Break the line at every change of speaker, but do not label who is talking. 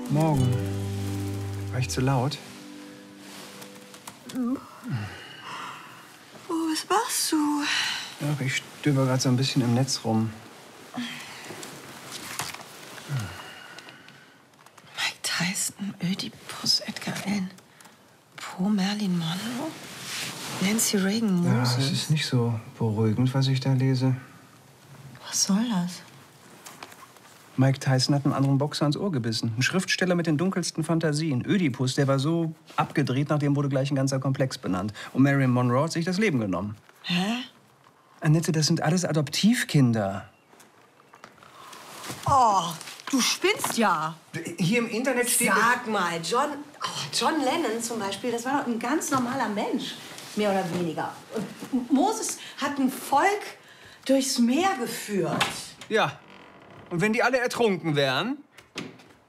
Morgen. War ich zu laut?
Oh, was machst du?
Ja, ich stöber gerade so ein bisschen im Netz rum.
Mike Tyson, Ödipus, Edgar Allan Poe, Marilyn Monroe, Nancy Reagan,
Ja,
Moses.
es ist nicht so beruhigend, was ich da lese.
Was soll das?
Mike Tyson hat einen anderen Boxer ans Ohr gebissen. Ein Schriftsteller mit den dunkelsten Fantasien. Ödipus, der war so abgedreht, nach dem wurde gleich ein ganzer Komplex benannt. Und Marilyn Monroe hat sich das Leben genommen.
Hä?
Annette, das sind alles Adoptivkinder.
Oh, du spinnst ja.
Hier im Internet steht...
Sag mal, John Lennon zum Beispiel, das war doch ein ganz normaler Mensch, mehr oder weniger. Und Moses hat ein Volk durchs Meer geführt.
Ja. Und wenn die alle ertrunken wären?